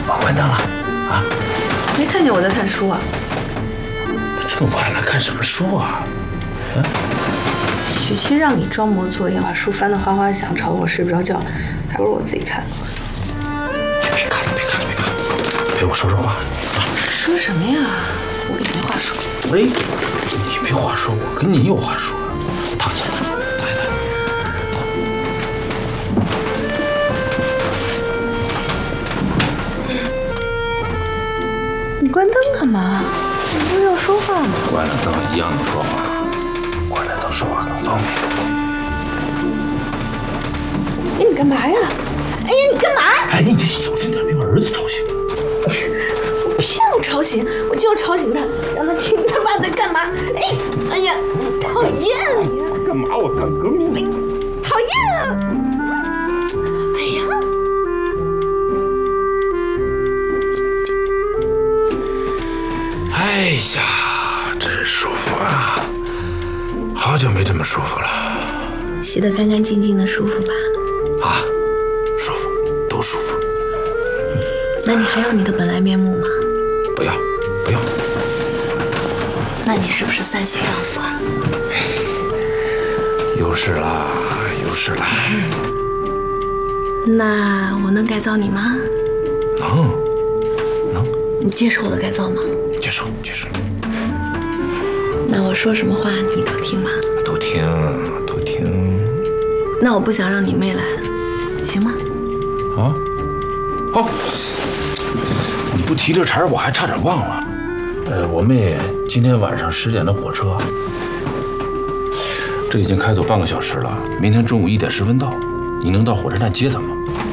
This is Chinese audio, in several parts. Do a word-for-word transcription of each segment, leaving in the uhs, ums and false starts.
我关灯了，啊？ 没看见我在看书啊？ 这么晚了，看什么书啊？啊？ 与其让你装模作样把书翻得哗哗响，吵我睡不着觉，还不如我自己看。 别看了，别看了，别看了，陪我说说话。 说什么呀？我跟你没话说。 哎，你没话说，我跟你有话说。躺下，来来。 你关灯干嘛？你不是要说话吗？ 关了灯一样能说话，关了灯说话更方便。 哎，你干嘛呀？哎呀，你干嘛？ 哎，你就小声点，别把儿子吵醒。 我偏要吵醒，我就要吵醒他，让他听他爸在干嘛。哎，哎呀，讨厌你！ 干嘛？我干革命！ 哎，讨厌啊！哎呀！ 哎呀，真舒服啊！好久没这么舒服了。 洗得干干净净的，舒服吧？ 啊，舒服，都舒服。 那你还要你的本来面目吗？ 不要，不要。 那你是不是三喜丈夫啊？ 有事啦，有事啦。 那我能改造你吗？ 能，能。 你接受我的改造吗？ 接受，接受。 那我说什么话你都听吗？ 都听，都听。 那我不想让你妹来，行吗？ 啊？哦，你不提这茬我还差点忘了。呃，我妹今天晚上十点的火车，这已经开走半个小时了。明天中午一点十分到，你能到火车站接她吗？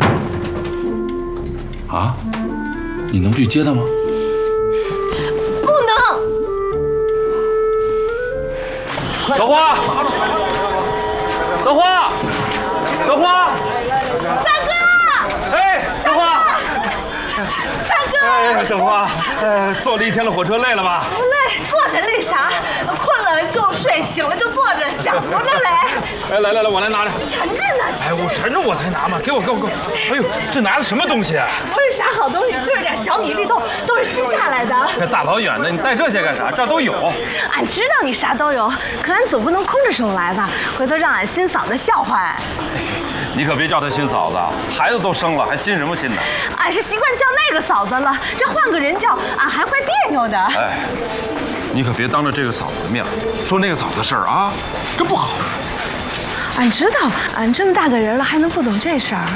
啊？你能去接她吗？ 不能。 德华，德华，德华， 三哥！ 哎，德华， 三哥！ 哎，德华，哎，坐了一天的火车累了吧？ 不累，坐着累啥？困了就睡，醒了就坐着，想不着嘞。 哎，来来来，我来拿着。 沉着呢。 哎，我沉着我才拿嘛，给我给我给我。哎呦，这拿的什么东西啊？ 不是啥好东西，就是点小米粒豆，都是新下来的。 这大老远的，你带这些干啥？这儿都有。 俺知道你啥都有，可俺总不能空着手来吧？回头让俺新嫂子笑话俺。 你可别叫她新嫂子，孩子都生了，还新什么新呢？ 俺是习惯叫那个嫂子了，这换个人叫，俺还会别扭的。 哎，你可别当着这个嫂子的面说那个嫂子的事儿啊，这不好。 俺知道，俺这么大个人了，还能不懂这事儿？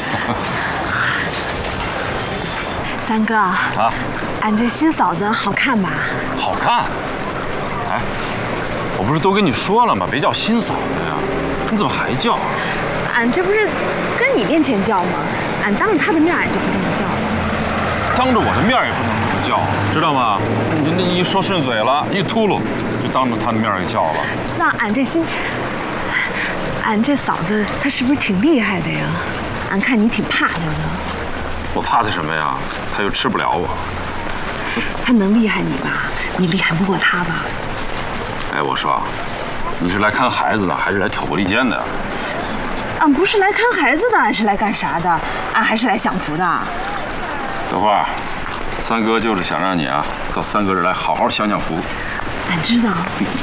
三哥啊，俺这新嫂子好看吧？ 好看。哎，我不是都跟你说了吗？别叫新嫂子呀，你怎么还叫啊？ 俺这不是跟你面前叫吗？俺当着他的面俺就不这么叫了。 当着我的面也不能这么叫，知道吗？你那一说顺嘴了，一秃噜，就当着他的面给叫了。 那俺这新，俺这嫂子她是不是挺厉害的呀？俺看你挺怕她的。 我怕他什么呀？他又吃不了我。 她能厉害你吧？你厉害不过她吧？ 哎，我说，你是来看孩子的，还是来挑拨离间的？ 俺不是来看孩子的，俺是来干啥的？俺还是来享福的。 德华，三哥就是想让你啊，到三哥这儿来好好享享福。 俺知道。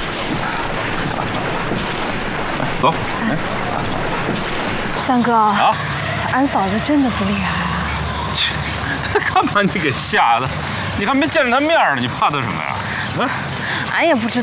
来，走。哎， 三哥啊，俺嫂子真的不厉害啊。 干嘛你给吓的？你还没见着他面呢，你怕他什么呀？啊？ 俺也不知